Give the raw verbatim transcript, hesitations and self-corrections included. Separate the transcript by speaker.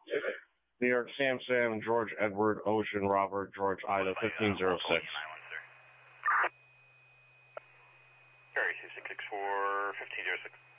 Speaker 1: New York, Sam Sam, George Edward, Ocean, Robert, George Ida, fifteen oh six.
Speaker 2: Carry two six six four, fifteen oh six.